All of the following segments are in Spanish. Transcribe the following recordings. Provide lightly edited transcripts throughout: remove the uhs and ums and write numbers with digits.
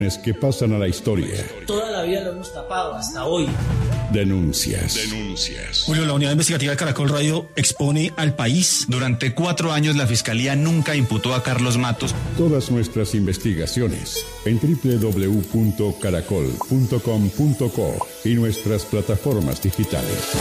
Es que pasan a la historia. Toda la vida lo hemos tapado hasta hoy. Denuncias. Julio, la unidad investigativa de Caracol Radio expone al país. Durante 4 años la Fiscalía nunca imputó a Carlos Matos. Todas nuestras investigaciones en www.caracol.com.co y nuestras plataformas digitales.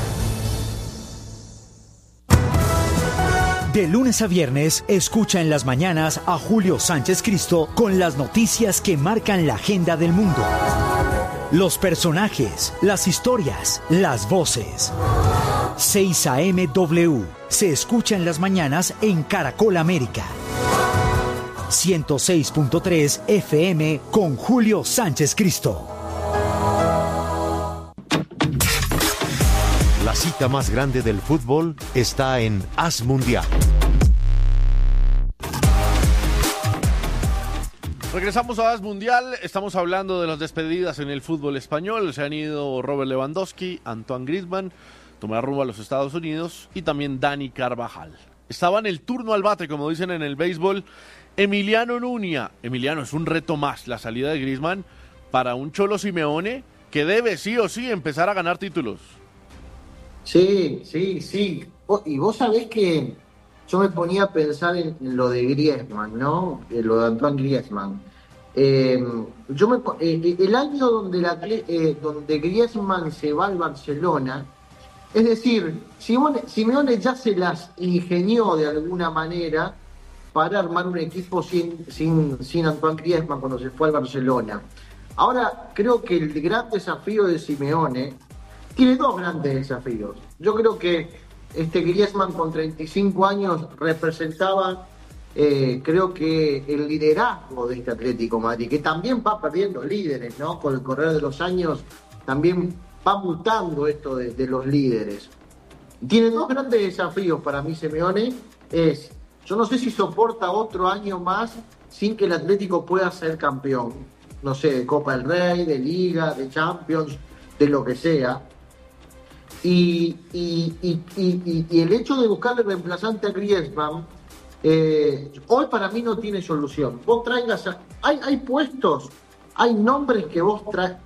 De lunes a viernes, escucha en las mañanas a Julio Sánchez Cristo con las noticias que marcan la agenda del mundo. Los personajes, las historias, las voces. 6 a.m. W. Se escucha en las mañanas en Caracol América. 106.3 FM con Julio Sánchez Cristo. La cita más grande del fútbol está en As Mundial. Regresamos a As Mundial, estamos hablando de las despedidas en el fútbol español. Se han ido Robert Lewandowski, Antoine Griezmann, tomar rumbo a los Estados Unidos, y también Dani Carvajal. Estaba en el turno al bate, como dicen en el béisbol, Emiliano Nuña. Emiliano, es un reto más la salida de Griezmann para un Cholo Simeone que debe sí o sí empezar a ganar títulos. Sí. Y vos sabés que yo me ponía a pensar en lo de Griezmann, ¿no? Lo de Antoine Griezmann. El año donde Griezmann se va al Barcelona, es decir, Simeone ya se las ingenió de alguna manera para armar un equipo sin Antoine Griezmann cuando se fue al Barcelona. Ahora, creo que el gran desafío de Simeone tiene dos grandes desafíos. Yo creo que Griezmann con 35 años representaba, creo que el liderazgo de este Atlético Madrid, que también va perdiendo líderes, ¿no? Con el correr de los años también va mutando esto de los líderes. Tiene dos grandes desafíos para mí Simeone. Yo no sé si soporta otro año más sin que el Atlético pueda ser campeón. No sé, de Copa del Rey, de Liga, de Champions, de lo que sea. Y el hecho de buscarle reemplazante a Griezmann hoy para mí no tiene solución. Vos traigas hay puestos, hay nombres que vos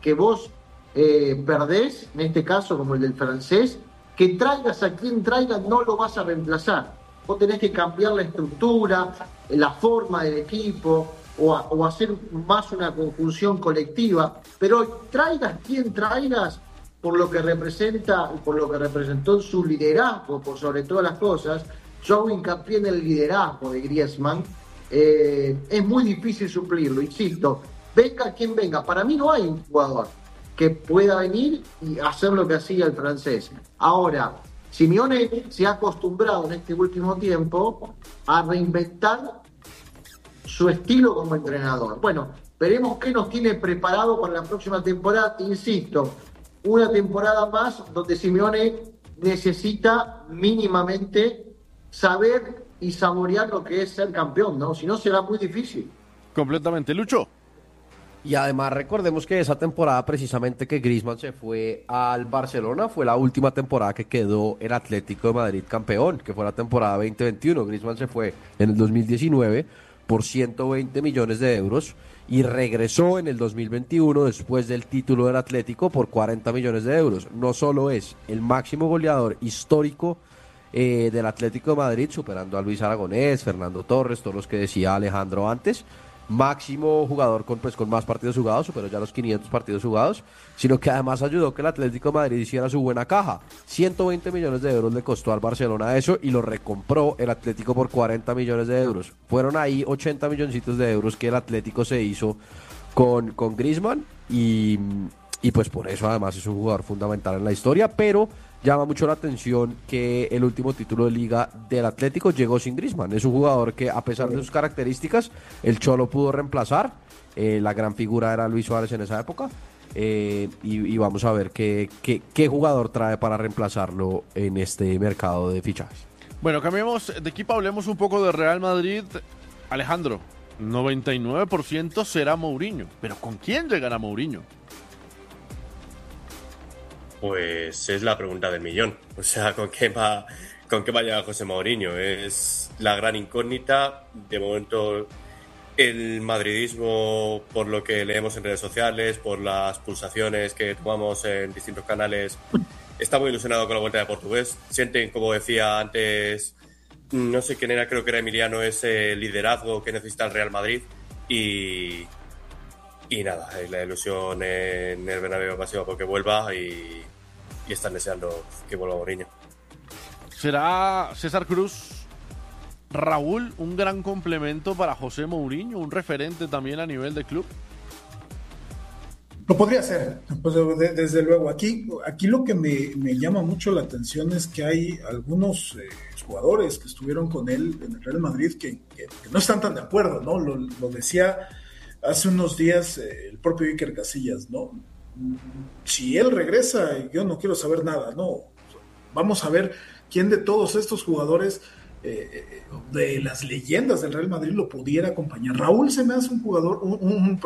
perdés, en este caso como el del francés, que traigas a quien traigas no lo vas a reemplazar. Vos tenés que cambiar la estructura, la forma del equipo o hacer más una conjunción colectiva, pero traigas quien traigas, por lo que representa, por lo que representó en su liderazgo, por sobre todas las cosas. Yo hago hincapié en el liderazgo de Griezmann. Es muy difícil suplirlo, insisto. Venga quien venga. Para mí no hay un jugador que pueda venir y hacer lo que hacía el francés. Ahora, Simeone se ha acostumbrado en este último tiempo a reinventar su estilo como entrenador. Bueno, veremos qué nos tiene preparado para la próxima temporada. Insisto, una temporada más donde Simeone necesita mínimamente saber y saborear lo que es ser campeón, ¿no? Si no, será muy difícil. Completamente. Lucho. Y además recordemos que esa temporada precisamente que Griezmann se fue al Barcelona fue la última temporada que quedó el Atlético de Madrid campeón, que fue la temporada 2021. Griezmann se fue en el 2019 por 120 millones de euros y regresó en el 2021 después del título del Atlético por 40 millones de euros. No solo es el máximo goleador histórico del Atlético de Madrid, superando a Luis Aragonés, Fernando Torres, todos los que decía Alejandro antes, máximo jugador con más partidos jugados, superó ya los 500 partidos jugados, sino que además ayudó que el Atlético de Madrid hiciera su buena caja. 120 millones de euros le costó al Barcelona eso y lo recompró el Atlético por 40 millones de euros. Fueron ahí 80 milloncitos de euros que el Atlético se hizo con Griezmann y pues por eso además es un jugador fundamental en la historia, pero llama mucho la atención que el último título de Liga del Atlético llegó sin Griezmann. Es un jugador que, a pesar de sus características, el Cholo pudo reemplazar. La gran figura era Luis Suárez en esa época. Y vamos a ver qué jugador trae para reemplazarlo en este mercado de fichajes. Bueno, cambiemos de equipo, hablemos un poco de Real Madrid. Alejandro, 99% será Mourinho. ¿Pero con quién llegará Mourinho? Pues es la pregunta del millón. O sea, ¿con qué va a llegar José Mourinho? Es la gran incógnita. De momento el madridismo, por lo que leemos en redes sociales, por las pulsaciones que tomamos en distintos canales, está muy ilusionado con la vuelta de Portugués. Sienten, como decía antes, no sé quién era, creo que era Emiliano, ese liderazgo que necesita el Real Madrid. Y nada, la ilusión en el Bernabéu masiva porque vuelva y están deseando que vuelva Mourinho. ¿Será César Cruz, Raúl, un gran complemento para José Mourinho, un referente también a nivel de club? Lo podría ser, pues, desde luego. Aquí lo que me llama mucho la atención es que hay algunos jugadores que estuvieron con él en el Real Madrid que no están tan de acuerdo, ¿no? Lo decía hace unos días el propio Iker Casillas, ¿no? Si él regresa, yo no quiero saber nada, ¿no? Vamos a ver quién de todos estos jugadores de las leyendas del Real Madrid lo pudiera acompañar. Raúl se me hace un jugador, un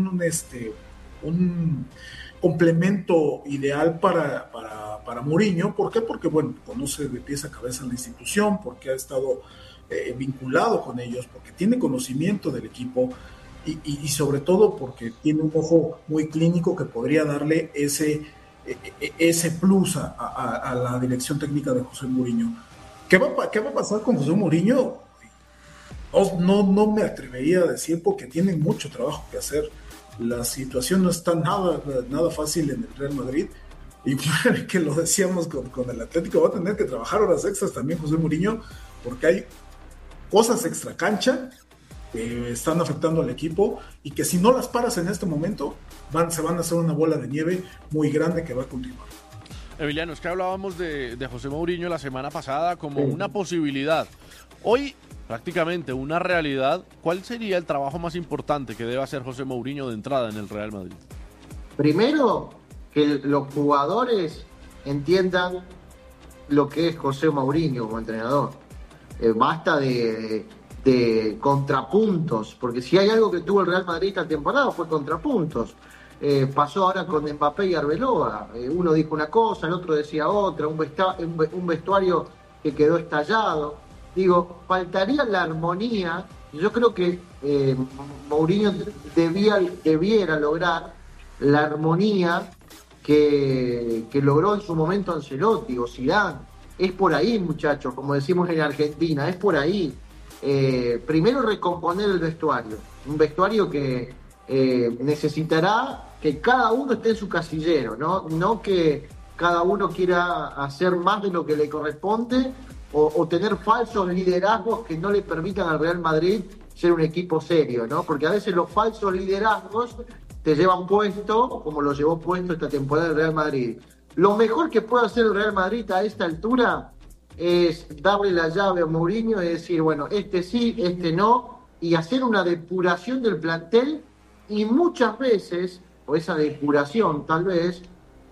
complemento ideal para Mourinho. ¿Por qué? Porque, bueno, conoce de pies a cabeza la institución, porque ha estado vinculado con ellos, porque tiene conocimiento del equipo y sobre todo porque tiene un ojo muy clínico que podría darle ese plus a la dirección técnica de José Mourinho. ¿Qué va a pasar con José Mourinho? No me atrevería a decir, porque tiene mucho trabajo que hacer. La situación no está nada fácil en el Real Madrid, y que lo decíamos con el Atlético, va a tener que trabajar horas extras también José Mourinho, porque hay cosas extra cancha que están afectando al equipo y que si no las paras en este momento se van a hacer una bola de nieve muy grande que va a continuar. Emiliano, es que hablábamos de José Mourinho la semana pasada como una posibilidad. Hoy, prácticamente una realidad. ¿Cuál sería el trabajo más importante que debe hacer José Mourinho de entrada en el Real Madrid? Primero, que los jugadores entiendan lo que es José Mourinho como entrenador. Basta de contrapuntos, porque si hay algo que tuvo el Real Madrid esta temporada fue contrapuntos. Pasó ahora con Mbappé y Arbeloa. Uno dijo una cosa, el otro decía otra, un vestuario que quedó estallado. Digo, faltaría la armonía. Yo creo que Mourinho debiera lograr la armonía que logró en su momento Ancelotti o Zidane. Es por ahí, muchachos, como decimos en Argentina, es por ahí. Primero recomponer el vestuario, un vestuario que necesitará que cada uno esté en su casillero, no que cada uno quiera hacer más de lo que le corresponde o tener falsos liderazgos que no le permitan al Real Madrid ser un equipo serio, ¿no? Porque a veces los falsos liderazgos te llevan puesto, como lo llevó puesto esta temporada el Real Madrid. Lo mejor que puede hacer el Real Madrid a esta altura es darle la llave a Mourinho y decir, bueno, este sí, este no, y hacer una depuración del plantel, y muchas veces, o esa depuración tal vez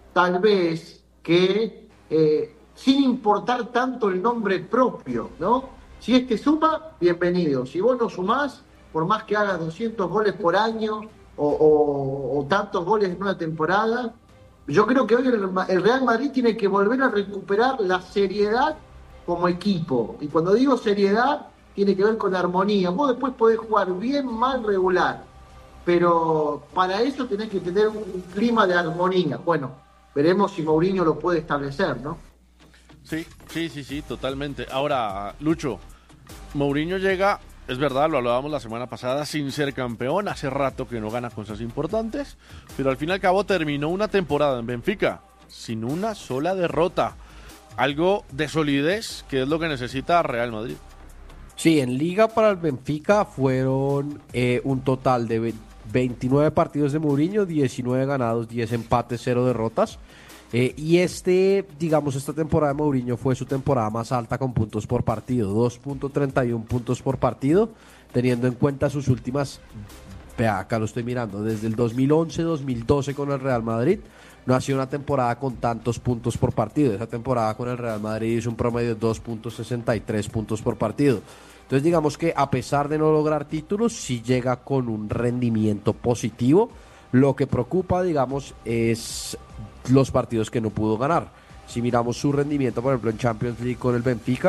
que sin importar tanto el nombre propio, ¿no? Si este suma, bienvenido. Si vos no sumás, por más que hagas 200 goles por año o tantos goles en una temporada, yo creo que hoy el Real Madrid tiene que volver a recuperar la seriedad como equipo. Y cuando digo seriedad, tiene que ver con armonía. Vos después podés jugar bien, mal, regular, pero para eso tenés que tener un clima de armonía. Bueno, veremos si Mourinho lo puede establecer, ¿no? Sí, totalmente. Ahora, Lucho, Mourinho llega, es verdad, lo hablábamos la semana pasada, sin ser campeón. Hace rato que no gana cosas importantes, pero al fin y al cabo terminó una temporada en Benfica sin una sola derrota. Algo de solidez, que es lo que necesita Real Madrid. Sí, en Liga para el Benfica fueron un total de 29 partidos de Mourinho, 19 ganados, 10 empates, 0 derrotas. Y esta temporada de Mourinho fue su temporada más alta con puntos por partido, 2.31 puntos por partido, teniendo en cuenta sus últimas, vea, acá lo estoy mirando, desde el 2011-2012 con el Real Madrid, no ha sido una temporada con tantos puntos por partido. Esa temporada con el Real Madrid hizo un promedio de 2.63 puntos por partido. Entonces digamos que a pesar de no lograr títulos, sí llega con un rendimiento positivo. Lo que preocupa, digamos, es los partidos que no pudo ganar. Si miramos su rendimiento, por ejemplo, en Champions League con el Benfica,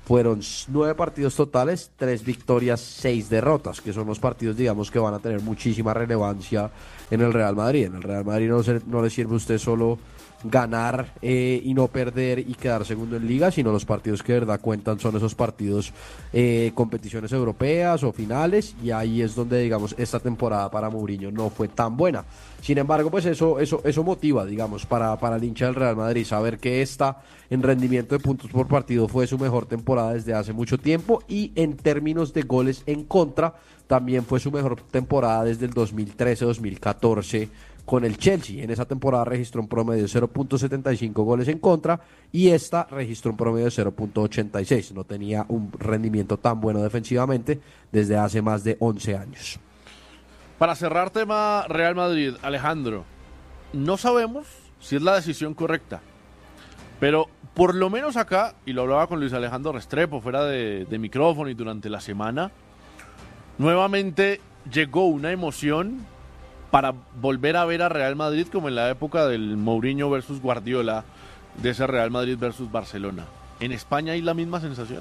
fueron 9 partidos totales, 3 victorias, 6 derrotas, que son los partidos, digamos, que van a tener muchísima relevancia en el Real Madrid. En el Real Madrid no le sirve a usted solo ganar y no perder y quedar segundo en liga, sino los partidos que de verdad cuentan son esos partidos, competiciones europeas o finales, y ahí es donde, digamos, esta temporada para Mourinho no fue tan buena. Sin embargo, pues eso motiva, digamos, para el hincha del Real Madrid, saber que esta en rendimiento de puntos por partido fue su mejor temporada desde hace mucho tiempo, y en términos de goles en contra también fue su mejor temporada desde el 2013-2014 con el Chelsea. En esa temporada registró un promedio de 0.75 goles en contra, y esta registró un promedio de 0.86. No tenía un rendimiento tan bueno defensivamente desde hace más de 11 años. Para cerrar tema Real Madrid, Alejandro, no sabemos si es la decisión correcta, pero por lo menos acá, y lo hablaba con Luis Alejandro Restrepo fuera de micrófono y durante la semana, nuevamente llegó una emoción para volver a ver a Real Madrid como en la época del Mourinho versus Guardiola, de ese Real Madrid versus Barcelona. ¿En España hay la misma sensación?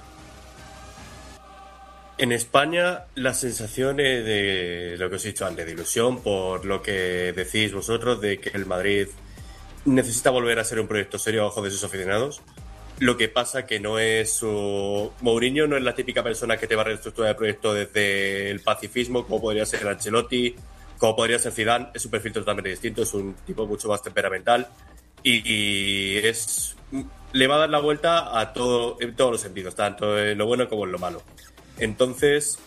En España la sensación es de lo que os he dicho antes, de ilusión, por lo que decís vosotros, de que el Madrid necesita volver a ser un proyecto serio a ojos de sus aficionados. Lo que pasa que no es su... Mourinho no es la típica persona que te va a reestructurar el proyecto desde el pacifismo, como podría ser Ancelotti, como podría ser Zidane. Es un perfil totalmente distinto, es un tipo mucho más temperamental y le va a dar la vuelta a todo, en todos los sentidos, tanto en lo bueno como en lo malo. Entonces,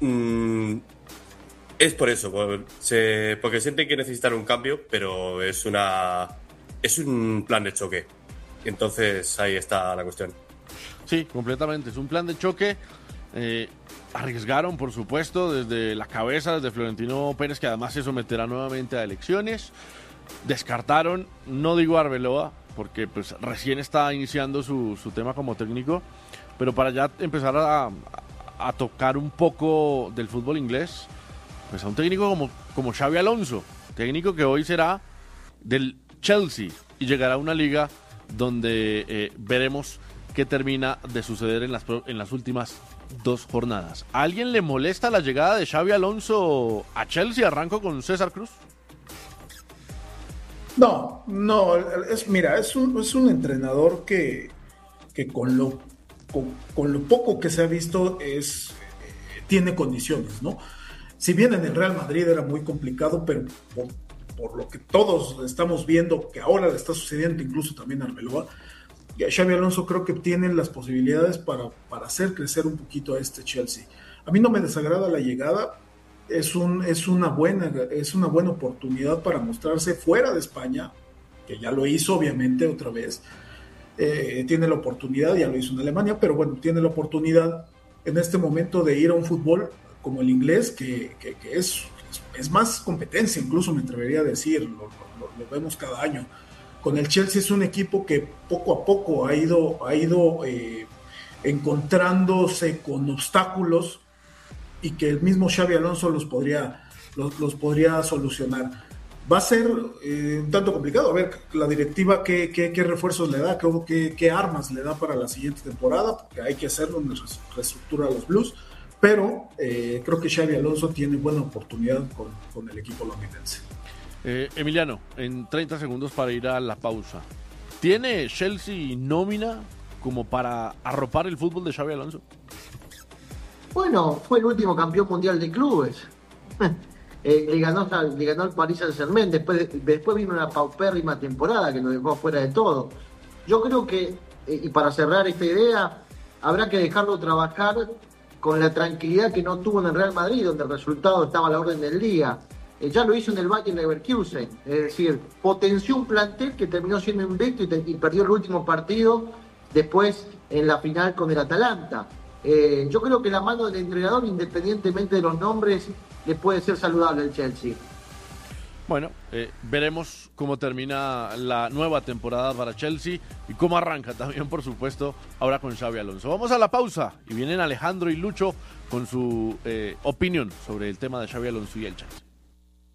es por eso, porque sienten que necesitan un cambio, pero es un plan de choque. Entonces, ahí está la cuestión. Sí, completamente. Es un plan de choque. Arriesgaron, por supuesto, desde la cabeza, desde Florentino Pérez, que además se someterá nuevamente a elecciones. Descartaron, no digo a Arbeloa, porque pues recién está iniciando su tema como técnico, pero para ya empezar a tocar un poco del fútbol inglés, pues a un técnico como Xabi Alonso, técnico que hoy será del Chelsea y llegará a una liga donde veremos qué termina de suceder en las últimas 2 jornadas. ¿A alguien le molesta la llegada de Xabi Alonso a Chelsea? Arranco con César Cruz. No, es un entrenador que con lo poco que se ha visto tiene condiciones, ¿no? Si bien en el Real Madrid era muy complicado, pero por lo que todos estamos viendo que ahora le está sucediendo incluso también a Arbeloa, Xabi Alonso creo que tiene las posibilidades para hacer crecer un poquito a este Chelsea. A mí no me desagrada la llegada, es una buena oportunidad para mostrarse fuera de España, que ya lo hizo obviamente otra vez. Tiene la oportunidad, ya lo hizo en Alemania, pero bueno, tiene la oportunidad en este momento de ir a un fútbol como el inglés, que es más competencia, incluso me atrevería a decir, lo vemos cada año. Con el Chelsea es un equipo que poco a poco ha ido encontrándose con obstáculos y que el mismo Xabi Alonso los podría solucionar. Va a ser un tanto complicado, a ver la directiva qué refuerzos le da, qué armas le da para la siguiente temporada, porque hay que hacerlo, una reestructura a los Blues, pero creo que Xabi Alonso tiene buena oportunidad con el equipo londinense. Emiliano, en 30 segundos para ir a la pausa. ¿Tiene Chelsea nómina como para arropar el fútbol de Xabi Alonso? Bueno, fue el último campeón mundial de clubes. Le ganó al Paris Saint-Germain. Después vino una paupérrima temporada que lo dejó fuera de todo. Yo creo que, y para cerrar esta idea, habrá que dejarlo trabajar con la tranquilidad que no tuvo en el Real Madrid, donde el resultado estaba a la orden del día. Ya lo hizo en el Bayern Leverkusen, es decir, potenció un plantel que terminó siendo invicto y perdió el último partido después en la final con el Atalanta. Yo creo que la mano del entrenador, independientemente de los nombres, le puede ser saludable al Chelsea. Bueno, veremos cómo termina la nueva temporada para Chelsea y cómo arranca también, por supuesto, ahora con Xabi Alonso. Vamos a la pausa y vienen Alejandro y Lucho con su opinión sobre el tema de Xabi Alonso y el Chelsea.